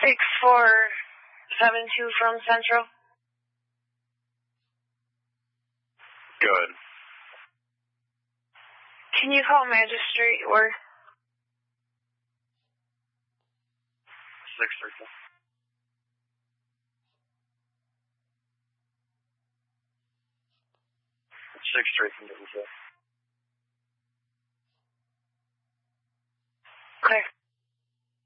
6472 from Central. Good. Can you call Magistrate or 632. 632. Clear?